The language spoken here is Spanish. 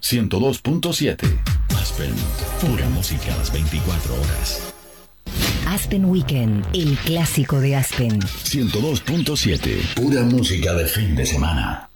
102.7. Aspen, pura música a las 24 horas. Aspen Weekend, el clásico de Aspen. 102.7. Pura música de fin de semana.